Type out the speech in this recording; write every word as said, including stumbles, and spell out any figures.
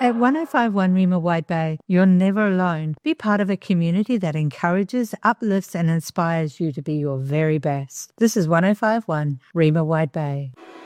At one oh five one Rima Wide Bay, you're never alone. Be part of a community that encourages, uplifts, and inspires you to be your very best. This is one oh five one Rima Wide Bay.